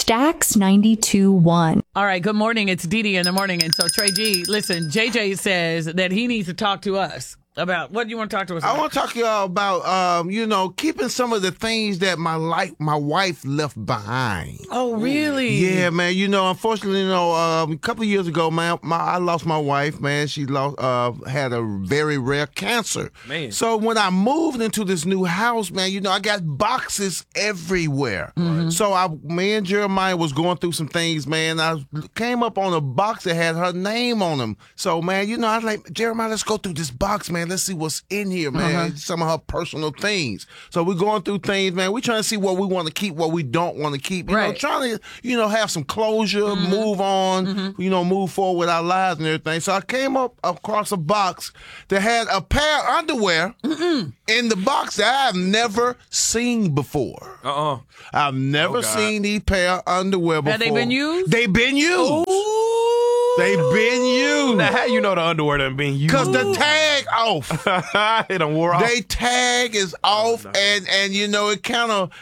Stax 92.1. All right, good morning. It's Dee Dee in the morning. And so, Trey G, listen, JJ says that he needs to talk to us about, what do you want to talk to us about? I want to talk to y'all about, keeping some of the things that my wife left behind. Oh, really? Yeah, man. Unfortunately, a couple of years ago, man, I lost my wife, man. She had a very rare cancer. Man. So when I moved into this new house, man, I got boxes everywhere. Mm-hmm. So me and Jeremiah was going through some things, man. I came up on a box that had her name on them. So, man, I was like, Jeremiah, let's go through this box, man. Let's see what's in here, man. Some of her personal things. So we're going through things, man. We're trying to see what we want to keep, what we don't want to keep. Trying to, have some closure, move on, move forward with our lives and everything. So I came up across a box that had a pair of underwear in the box that I've never seen before. I've never seen these pair of underwear before. Have they been used? They've been used. They've been used. Now, how you know the underwear done been used? Because the tag off. It done wore off. They tag is off, and it's kind of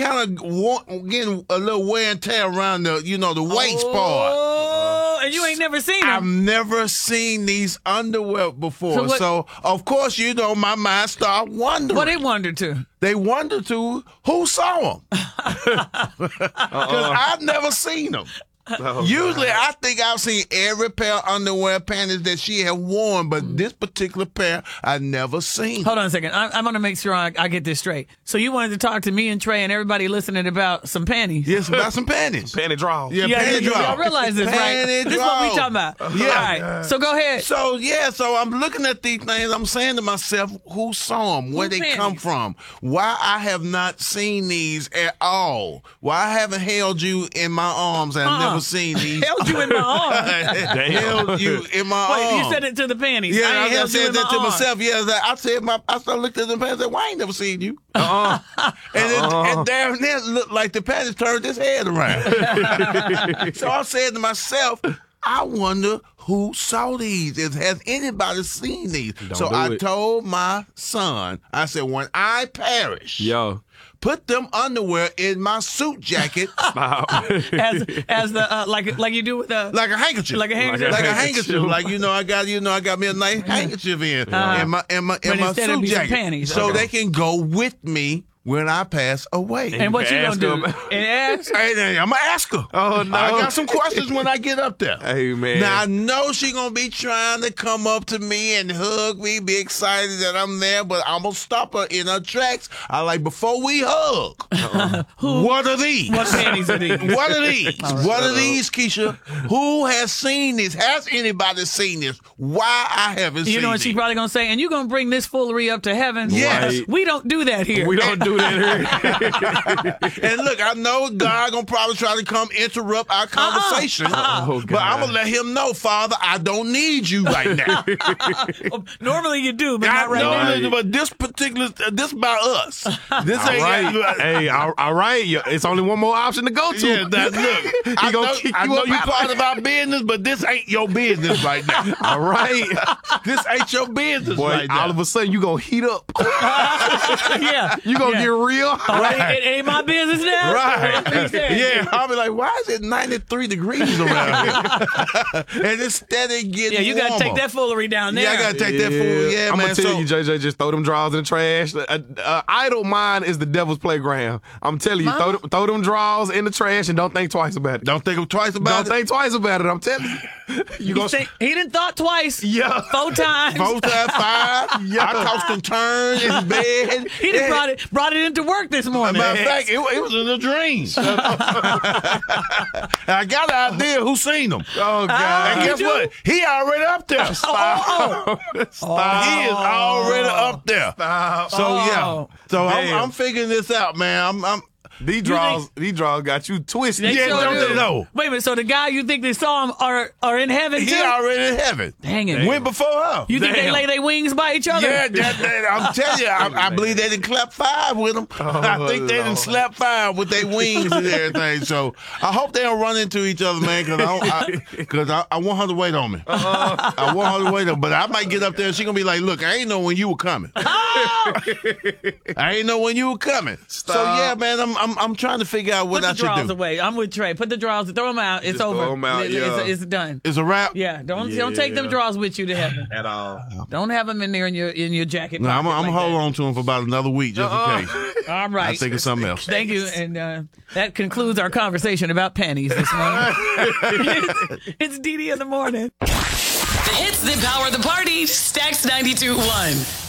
getting a little wear and tear around the waist part. Oh, and you ain't never seen them. I've never seen these underwear before, so of course my mind started wondering. What they wonder to? They wonder to who saw them, because I've never seen them. Usually, I think I've seen every pair of underwear, panties that she had worn, but this particular pair I never seen. Hold on a second. I'm going to make sure I get this straight. So you wanted to talk to me and Trey and everybody listening about some panties? Yes, about some panties. Panty draws. Yeah, panty draws. Y'all realize this, right? This is what we talking about. Yeah. All right. So go ahead. So I'm looking at these things. I'm saying to myself, who saw them? Where they come from? Why I have not seen these at all? Why I haven't held you in my arms and I've never seen these. Held you in my arms. Held you in my arms. Wait, you said it to the panties. Yeah, I said that to myself. Yeah, I started looking at the panties and said, well, I ain't never seen you. And there looked like the panties turned his head around. So I said to myself, I wonder who saw these. Has anybody seen these? I told my son, I said, when I perish, put them underwear in my suit jacket. as the like you do with the like a handkerchief. Like a handkerchief. Like a handkerchief. Like I got me a nice handkerchief in my suit jacket. Panties. So they can go with me when I pass away. And what you gonna do? And ask? I'm gonna ask her. Oh no! I got some questions when I get up there. Hey man! Now I know she gonna be trying to come up to me and hug me, be excited that I'm there, but I'm gonna stop her in her tracks. I like, before we hug, what are these? What panties are these? What are these? What are these, Keisha? Who has seen this? Has anybody seen this? Why I haven't seen it? You know what she's probably gonna say? And you gonna bring this foolery up to heaven? Yes. Right. We don't do that here. We don't do that here. And look, I know God gonna probably try to come interrupt our conversation, but I'm gonna let him know, Father, I don't need you right now. Normally you do, but not right now. But this about us. This All ain't right. Hey, all right. It's only one more option to go to. Yeah, look, I know you part of our business, but this ain't your business right now. All right. This ain't your business Boy, right now. all of a sudden you gonna heat up. Yeah. You gonna get real. Right. It ain't my business now. Right. Yeah. I'll be like, why is it 93 degrees around here? And it's steady getting Yeah, you gotta warmer. take that foolery down there. Yeah, I gotta take that food. Yeah, I'm man. gonna tell you, JJ, just throw them drawers in the trash. Idle mind is the devil's playground. I'm telling you, throw them drawers in the trash and don't think twice about it. Don't think twice about it. Don't think twice about it. I'm telling you. He didn't thought twice. Yeah. 4 times. 4 times 5. Yeah. I tossed and turned in bed. He done brought it into work this morning. Matter of fact, it was in a dream. I got an idea who seen them. Oh, God. And guess what? He already up there. Stop. He is already up there. Stop. So, yeah. So Man. I'm figuring this out, man. These draws got you twisted. They Yeah, sure don't do. they know? Wait a minute, so the guy you think they saw him are in heaven too? He already in heaven. Dang it. Went before her. You think they lay their wings by each other? Yeah, I'm telling you, I believe they didn't clap 5 with them. I think they didn't slap 5 with their wings and everything. So I hope they don't run into each other, man, because I want her to wait on me. I want her to wait on me. But I might get up there and she's going to be like, look, I ain't know when you were coming. I ain't know when you were coming. Stop. So, yeah, man, I'm I'm trying to figure out what Put I the should drawers do. away. I'm with Trey. Put the drawers. Throw them out. It's Just over. throw 'em out, yeah. It's done. It's a wrap. Yeah. Don't take them drawers with you to heaven. At all. Don't have them in there in your jacket. No, I'm pocket gonna like hold that. on to them for about another week just in case. All right. I think of something else. Thank you. And that concludes our conversation about panties this morning. It's Dee Dee in the morning. The hits that power the party. Stacks 92.1.